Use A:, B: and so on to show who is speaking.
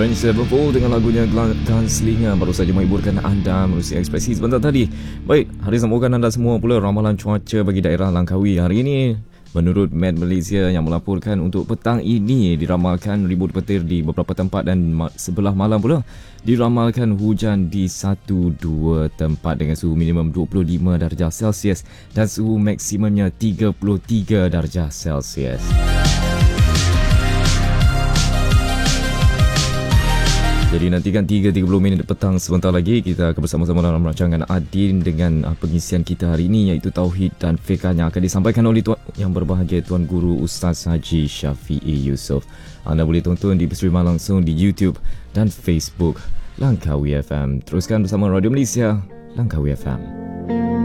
A: Avenged Sevenfold dengan lagunya Gunslinger baru saja menghiburkan anda menerusi ekspresi sebentar tadi. Baik, hari semoga anda semua pula ramalan cuaca bagi daerah Langkawi hari ini. Menurut Met Malaysia yang melaporkan untuk petang ini diramalkan ribut petir di beberapa tempat dan sebelah malam pula diramalkan hujan di 1-2 tempat dengan suhu minimum 25 darjah Celsius dan suhu maksimumnya 33 darjah Celsius. Jadi nantikan 3.30 minit petang sebentar lagi kita akan bersama-sama dalam rancangan Adin dengan pengisian kita hari ini iaitu Tauhid dan Fiqh yang akan disampaikan oleh Tuan yang berbahagia Tuan Guru Ustaz Haji Syafiee Yusof. Anda boleh tonton di streaming langsung di YouTube dan Facebook Langkawi FM. Teruskan bersama Radio Malaysia Langkawi FM.